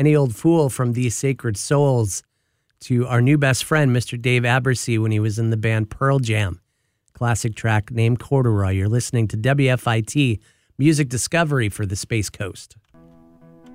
Any Old Fool from These Sacred Souls to our new best friend, Mr. Dave Abersey, when he was in the band Pearl Jam. Classic track named Corduroy. You're listening to WFIT Music Discovery for the Space Coast.